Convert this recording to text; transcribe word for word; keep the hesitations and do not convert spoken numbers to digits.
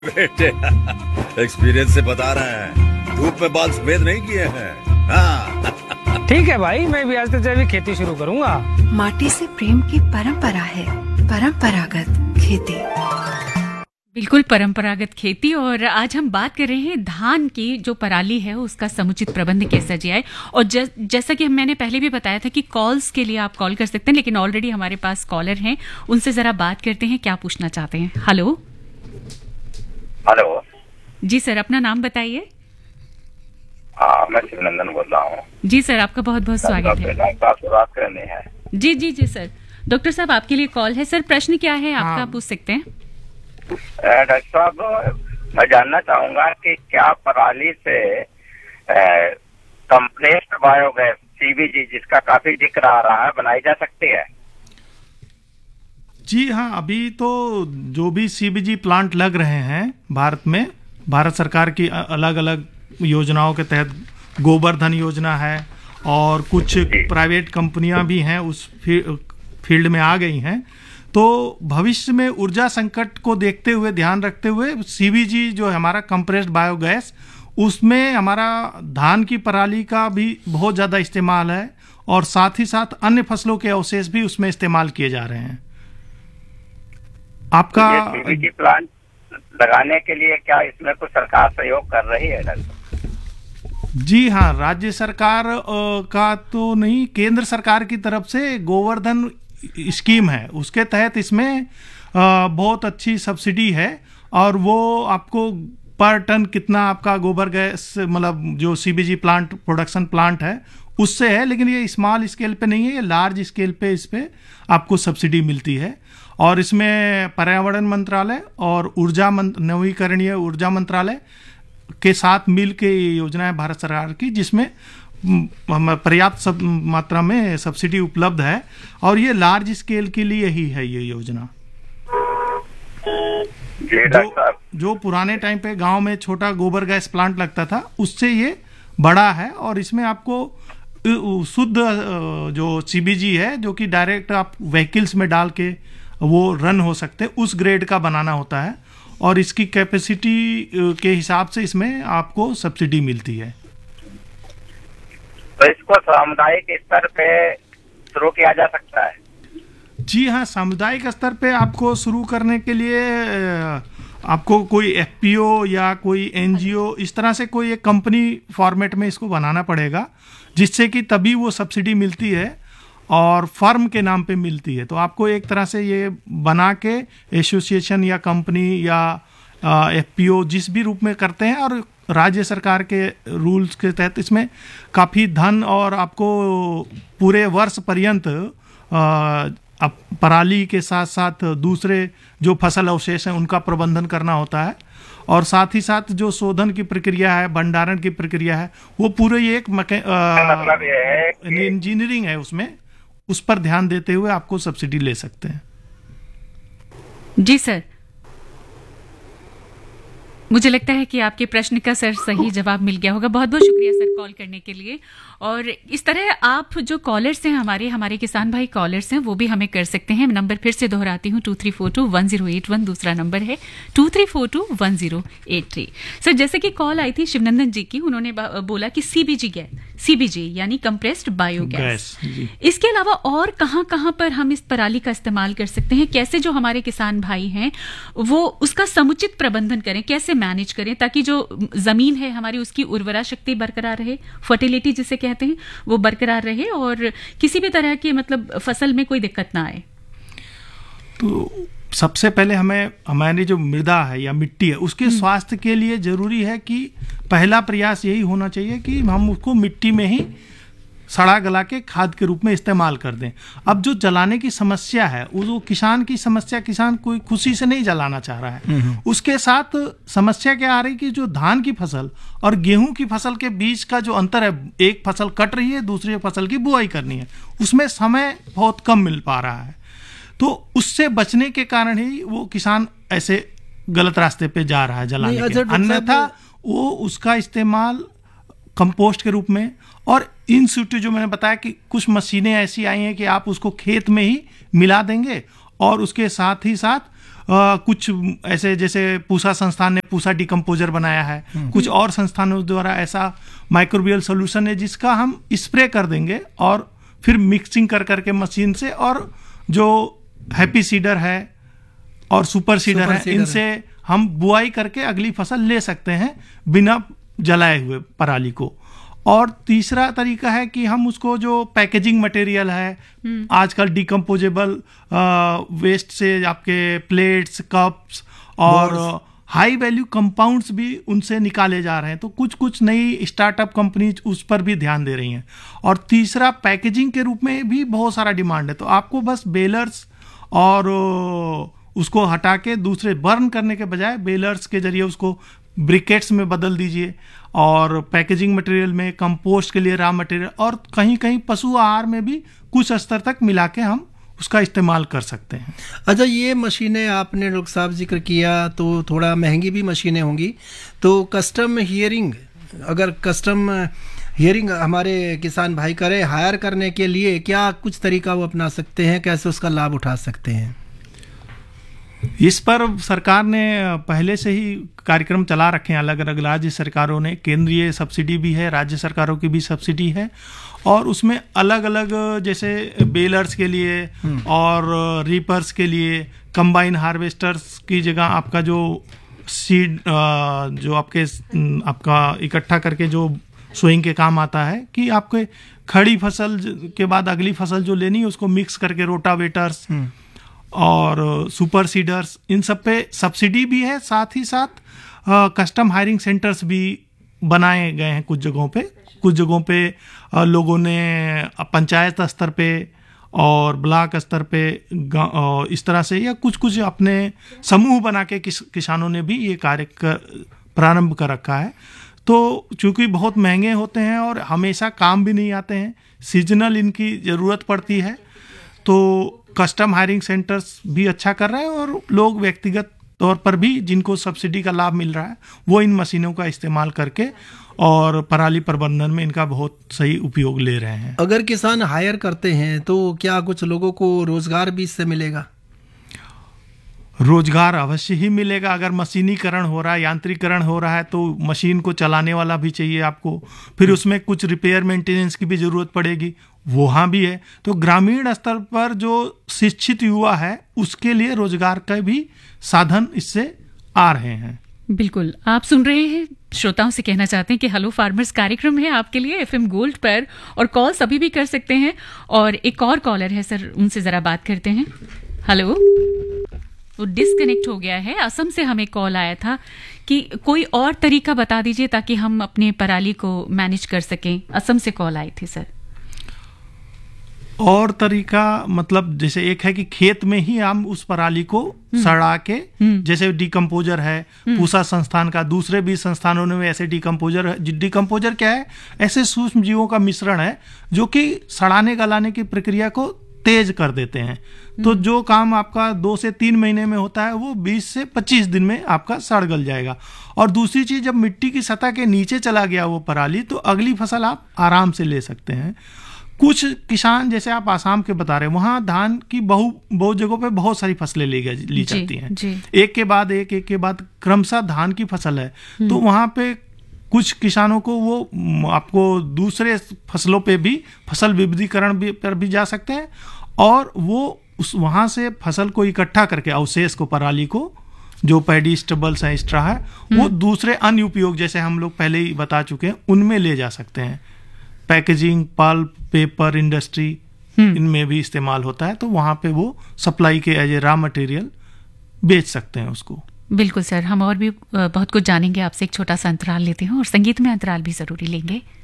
बेटे एक्सपीरियंस से बता रहे हैं, धूप में बाल सफेद नहीं किए हैं। हाँ। ठीक है भाई, मैं भी आज से जैविक खेती शुरू करूंगा। माटी से प्रेम की परंपरा है, परंपरागत खेती। बिल्कुल परंपरागत खेती। और आज हम बात कर रहे हैं धान की जो पराली है उसका समुचित प्रबंध कैसा जाए। और जैसा कि मैंने पहले भी बताया था कि कॉल्स के लिए आप कॉल कर सकते हैं, लेकिन ऑलरेडी हमारे पास कॉलर हैं, उनसे जरा बात करते हैं, क्या पूछना चाहते हैं। हेलो हेलो जी सर, अपना नाम बताइए। हाँ, मैं शिवनंदन बोल रहा हूँ। जी सर, आपका बहुत बहुत स्वागत है। बात करनी है। जी जी जी सर, डॉक्टर साहब आपके लिए कॉल है। सर प्रश्न क्या है आपका, हाँ। पूछ सकते हैं। डॉक्टर साहब, मैं जानना चाहूंगा कि क्या पराली से कंप्रेस्ड बायोगैस सीबीजी, जिसका काफी जिक्र आ रहा है, बनाई जा सकती है? जी हाँ, अभी तो जो भी सीबीजी प्लांट लग रहे हैं भारत में, भारत सरकार की अलग अलग योजनाओं के तहत गोबर योजना है और कुछ प्राइवेट कंपनियां भी हैं उस फील्ड में आ गई हैं। तो भविष्य में ऊर्जा संकट को देखते हुए, ध्यान रखते हुए, सीबीजी जो है हमारा कंप्रेस्ड बायोगैस, उसमें हमारा धान की पराली का भी बहुत ज़्यादा इस्तेमाल है और साथ ही साथ अन्य फसलों के अवशेष भी उसमें इस्तेमाल किए जा रहे हैं। आपका सीबीजी प्लांट लगाने के लिए क्या इसमें कुछ सरकार सहयोग कर रही है? जी हाँ, राज्य सरकार का तो नहीं, केंद्र सरकार की तरफ से गोवर्धन स्कीम है, उसके तहत इसमें बहुत अच्छी सब्सिडी है और वो आपको पर टन कितना आपका गोबर गैस, मतलब जो सीबीजी प्लांट प्रोडक्शन प्लांट है उससे है, लेकिन ये स्मॉल स्केल पे नहीं है, ये लार्ज स्केल पे इस पे आपको सब्सिडी मिलती है। और इसमें पर्यावरण मंत्रालय और ऊर्जा नवीकरणीय ऊर्जा मंत्रालय के साथ मिल के ये योजना है भारत सरकार की, जिसमें पर्याप्त मात्रा में सब्सिडी उपलब्ध है और ये लार्ज स्केल के लिए ही है ये योजना। जो, जो पुराने टाइम पे गांव में छोटा गोबर गैस प्लांट लगता था, उससे ये बड़ा है और इसमें आपको शुद्ध जो सीबीजी है, जो कि डायरेक्ट आप व्हीकल्स में डाल के वो रन हो सकते हैं, उस ग्रेड का बनाना होता है और इसकी कैपेसिटी के हिसाब से इसमें आपको सब्सिडी मिलती है। तो इसको सामुदायिक स्तर पे शुरू किया जा सकता है? जी हाँ, सामुदायिक स्तर पे आपको शुरू करने के लिए आपको कोई एफपीओ या कोई एनजीओ, इस तरह से कोई एक कंपनी फॉर्मेट में इसको बनाना पड़ेगा, जिससे कि तभी वो सब्सिडी मिलती है और फर्म के नाम पे मिलती है। तो आपको एक तरह से ये बना के एसोसिएशन या कंपनी या एफपीओ जिस भी रूप में करते हैं, और राज्य सरकार के रूल्स के तहत इसमें काफ़ी धन और आपको पूरे वर्ष पर्यंत पराली के साथ साथ दूसरे जो फसल अवशेष हैं उनका प्रबंधन करना होता है और साथ ही साथ जो शोधन की प्रक्रिया है, भंडारण की प्रक्रिया है, वो पूरे एक मतलब ये है इंजीनियरिंग है, उसमें उस पर ध्यान देते हुए आपको सब्सिडी ले सकते हैं। जी सर, मुझे लगता है कि आपके प्रश्न का सर सही जवाब मिल गया होगा। बहुत बहुत शुक्रिया सर कॉल करने के लिए। और इस तरह आप जो कॉलर्स हैं, हमारे हमारे किसान भाई कॉलर्स हैं, वो भी हमें कर सकते हैं। नंबर फिर से दोहराती हूँ, to three four to one zero eight one दूसरा नंबर है to three four to one zero eight three. Sir जैसे कि कॉल आई थी शिवनंदन जी की, उन्होंने बोला कि सीबीजी गैस, सीबीजी यानी कंप्रेस्ड बायोगैस, इसके अलावा और कहाँ कहाँ पर हम इस पराली का इस्तेमाल कर सकते हैं? कैसे जो हमारे किसान भाई हैं वो उसका समुचित प्रबंधन करें, कैसे मैनेज करें, ताकि जो जमीन है हमारी उसकी उर्वरा शक्ति बरकरार रहे, फर्टिलिटी जिसे कहते हैं वो बरकरार रहे और किसी भी तरह की मतलब फसल में कोई दिक्कत ना आए। तो सबसे पहले हमें हमारी जो मृदा है या मिट्टी है उसके स्वास्थ्य के लिए जरूरी है कि पहला प्रयास यही होना चाहिए कि हम उसको मिट्टी में ही सड़ा गला के खाद के रूप में इस्तेमाल कर दें। अब जो जलाने की समस्या है, वो किसान की समस्या, किसान कोई खुशी से नहीं जलाना चाह रहा है। उसके साथ समस्या क्या आ रही कि जो धान की फसल और गेहूं की फसल के बीच का जो अंतर है, एक फसल कट रही है, दूसरी फसल की बुआई करनी है, उसमें समय बहुत कम मिल पा रहा है। तो उससे बचने के कारण ही वो किसान ऐसे गलत रास्ते पे जा रहा है जलाने के। अन्यथा वो उसका इस्तेमाल कंपोस्ट के रूप में, और इन सिटू जो मैंने बताया कि कुछ मशीनें ऐसी आई हैं कि आप उसको खेत में ही मिला देंगे और उसके साथ ही साथ आ, कुछ ऐसे जैसे पूसा संस्थान ने पूसा डिकम्पोजर बनाया है, कुछ और संस्थानों द्वारा ऐसा माइक्रोबियल सोल्यूशन है जिसका हम स्प्रे कर देंगे और फिर मिक्सिंग कर करके मशीन से, और जो हैप्पी सीडर है और सुपर सीडर सुपर है सीडर इनसे है। हम बुआई करके अगली फसल ले सकते हैं बिना जलाए हुए पराली को। और तीसरा तरीका है कि हम उसको जो पैकेजिंग मटेरियल है, आजकल डिकम्पोजेबल वेस्ट से आपके प्लेट्स, कप्स और हाई वैल्यू कंपाउंड्स भी उनसे निकाले जा रहे हैं। तो कुछ कुछ नई स्टार्टअप कंपनीज उस पर भी ध्यान दे रही हैं। और तीसरा पैकेजिंग के रूप में भी बहुत सारा डिमांड है। तो आपको बस बेलर्स और उसको हटा के दूसरे बर्न करने के बजाय बेलर्स के जरिए उसको ब्रिकेट्स में बदल दीजिए, और पैकेजिंग मटेरियल में, कंपोस्ट के लिए रॉ मटेरियल, और कहीं कहीं पशु आहार में भी कुछ स्तर तक मिला के हम उसका इस्तेमाल कर सकते हैं। अच्छा, ये मशीनें आपने डॉक्टर साहब जिक्र किया तो थोड़ा महंगी भी मशीनें होंगी, तो कस्टम हियरिंग, अगर कस्टम हियरिंग हमारे किसान भाई करें हायर करने के लिए, क्या कुछ तरीका वो अपना सकते हैं, कैसे उसका लाभ उठा सकते हैं? इस पर सरकार ने पहले से ही कार्यक्रम चला रखे हैं। अलग अलग राज्य सरकारों ने, केंद्रीय सब्सिडी भी है, राज्य सरकारों की भी सब्सिडी है, और उसमें अलग अलग जैसे बेलर्स के लिए और रीपर्स के लिए, कंबाइन हार्वेस्टर्स की जगह आपका जो सीड जो आपके आपका इकट्ठा करके जो सोइंग के काम आता है, कि आपके खड़ी फसल के बाद अगली फसल जो लेनी है उसको मिक्स करके रोटावेटर्स और सुपर सीडर्स, इन सब पे सब्सिडी भी है। साथ ही साथ कस्टम हायरिंग सेंटर्स भी बनाए गए हैं कुछ जगहों पे। कुछ जगहों पे आ, लोगों ने पंचायत स्तर पे और ब्लॉक स्तर पे आ, इस तरह से, या कुछ कुछ अपने समूह बना के किस, किसानों ने भी ये कार्य कर, प्रारंभ कर रखा है। तो चूंकि बहुत महंगे होते हैं और हमेशा काम भी नहीं आते हैं, सीजनल इनकी ज़रूरत पड़ती है, तो कस्टम हायरिंग सेंटर्स भी अच्छा कर रहे हैं, और लोग व्यक्तिगत तौर पर भी जिनको सब्सिडी का लाभ मिल रहा है वो इन मशीनों का इस्तेमाल करके और पराली प्रबंधन में इनका बहुत सही उपयोग ले रहे हैं। अगर किसान हायर करते हैं तो क्या कुछ लोगों को रोजगार भी इससे मिलेगा? रोजगार अवश्य ही मिलेगा। अगर मशीनीकरण हो रहा है, यांत्रिकरण हो रहा है, तो मशीन को चलाने वाला भी चाहिए आपको, फिर उसमें कुछ रिपेयर मेंटेनेंस की भी जरूरत पड़ेगी, वहाँ भी है। तो ग्रामीण स्तर पर जो शिक्षित युवा है उसके लिए रोजगार का भी साधन इससे आ रहे हैं। बिल्कुल, आप सुन रहे हैं, श्रोताओं से कहना चाहते हैं कि हेलो फार्मर्स कार्यक्रम है आपके लिए एफएम गोल्ड पर, और कॉल सभी भी कर सकते हैं। और एक और कॉलर है सर, उनसे जरा बात करते हैं। हेलो, वो डिस्कनेक्ट हो गया है। असम से हमें कॉल आया था कि कोई और तरीका बता दीजिए ताकि हम अपने पराली को मैनेज कर सकें। असम से कॉल आई थी सर। और तरीका मतलब जैसे एक है कि खेत में ही हम उस पराली को सड़ा के, जैसे डिकम्पोजर है पूसा संस्थान का, दूसरे भी संस्थानों में ऐसे डिकम्पोजर है। डिकम्पोजर क्या है? ऐसे सूक्ष्म जीवों का मिश्रण है जो कि सड़ाने गलाने की प्रक्रिया को तेज कर देते हैं। तो जो काम आपका दो से तीन महीने में होता है वो बीस से पच्चीस दिन में आपका सड़ गल जाएगा। और दूसरी चीज, जब मिट्टी की सतह के नीचे चला गया वो पराली, तो अगली फसल आप आराम से ले सकते हैं। कुछ किसान, जैसे आप आसाम के बता रहे हैं, वहाँ धान की बहु बहुत जगहों पे बहुत सारी फसलें ली ली जाती हैं, एक के बाद एक एक के बाद क्रमशः धान की फसल है। तो वहाँ पे कुछ किसानों को वो आपको दूसरे फसलों पे भी फसल विविधीकरण भी पर भी जा सकते हैं, और वो उस वहाँ से फसल को इकट्ठा करके अवशेष को, पराली को, जो पैडी स्टबल्स है, एक्स्ट्रा है, वो दूसरे अन्य उपयोग जैसे हम लोग पहले ही बता चुके हैं उनमें ले जा सकते हैं। पैकेजिंग, पल्प, पेपर इंडस्ट्री, इनमें भी इस्तेमाल होता है। तो वहाँ पे वो सप्लाई के एज ए रॉ मटेरियल बेच सकते हैं उसको। बिल्कुल सर, हम और भी बहुत कुछ जानेंगे आपसे। एक छोटा सा अंतराल लेते हैं और संगीत में अंतराल भी जरूरी लेंगे।